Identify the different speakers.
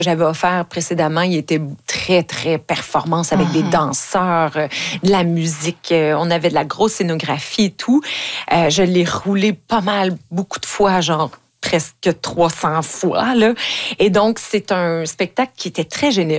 Speaker 1: j'avais offert précédemment, il était très, très performance avec des danseurs, de la musique. On avait de la grosse scénographie et tout. Je l'ai roulé pas mal, beaucoup de fois, genre presque 300 fois. Là. Et donc, c'est un spectacle qui était très généreux.